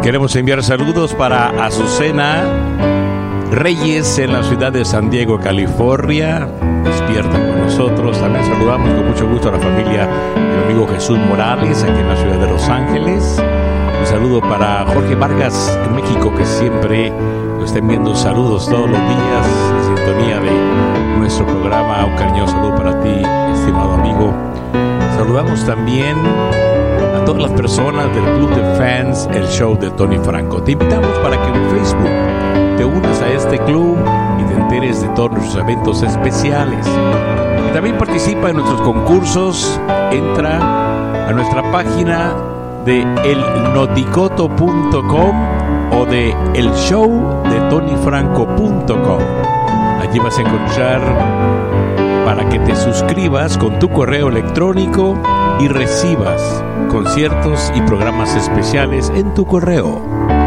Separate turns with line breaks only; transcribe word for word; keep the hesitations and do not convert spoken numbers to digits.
Queremos enviar saludos para Azucena Reyes en la ciudad de San Diego, California. Despierta con nosotros. También saludamos con mucho gusto a la familia del amigo Jesús Morales aquí en la ciudad de Los Ángeles. Un saludo para Jorge Vargas en México, que siempre nos está enviando saludos todos los días en sintonía de nuestro programa. Un cariñoso saludo para ti, estimado amigo. Saludamos también a todas las personas del Club de Fans, el show de Tony Franco. Te invitamos para que en Facebook te unas a este club y te enteres de todos nuestros eventos especiales. Y también participa en nuestros concursos. Entra a nuestra página de el noticoto punto com o de el show de tony franco punto com. Allí vas a encontrar para que te suscribas con tu correo electrónico y recibas conciertos y programas especiales en tu correo.